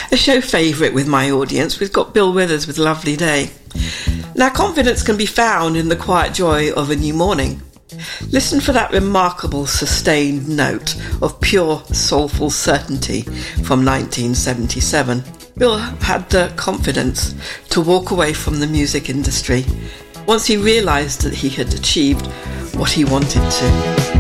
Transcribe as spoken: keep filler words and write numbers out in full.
A show favourite with my audience, we've got Bill Withers with Lovely Day. Now, confidence can be found in the quiet joy of a new morning. Listen for that remarkable sustained note of pure soulful certainty from nineteen seventy-seven. Bill had the confidence to walk away from the music industry once he realised that he had achieved what he wanted to.